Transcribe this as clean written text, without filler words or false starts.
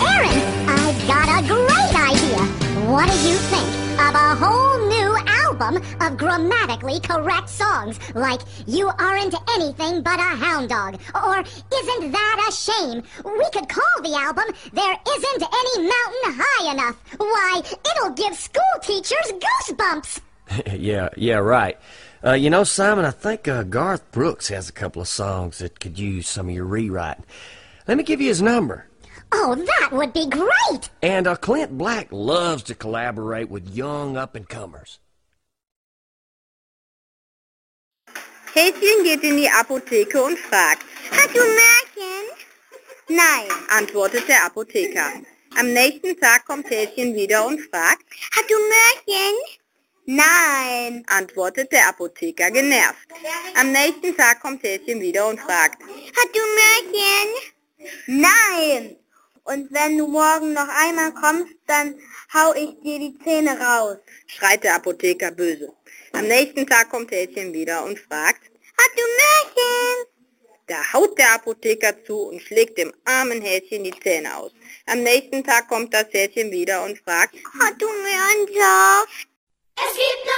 Karen, I've got a great idea. What do you think of a whole new album of grammatically correct songs like You Aren't Anything But a Hound Dog or Isn't That a Shame? We could call the album There Isn't Any Mountain High Enough. Why, it'll give school teachers goosebumps. Yeah, right. Simon, I think Garth Brooks has a couple of songs that could use some of your rewriting. Let me give you his number. Oh, that would be great! And Clint Black loves to collaborate with young up-and-comers. Häschen geht in die Apotheke und fragt: Hast du Märchen? Nein, antwortet der Apotheker. Am nächsten Tag kommt Häschen wieder und fragt: Hast du Märchen? Nein, antwortet der Apotheker genervt. Am nächsten Tag kommt Häschen wieder und fragt: Hast du Märchen? Nein! Und wenn du morgen noch einmal kommst, dann hau ich dir die Zähne raus, schreit der Apotheker böse. Am nächsten Tag kommt Häschen wieder und fragt: Hast du Märchen? Da haut der Apotheker zu und schlägt dem armen Häschen die Zähne aus. Am nächsten Tag kommt das Häschen wieder und fragt: Hast du Möhrensaft? Es gibt